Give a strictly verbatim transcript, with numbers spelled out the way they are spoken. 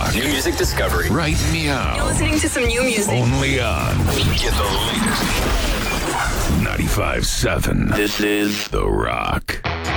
Rock. New music discovery. Right meow. You're listening to some new music. Only on Get the latest. ninety-five seven. This is The Rock.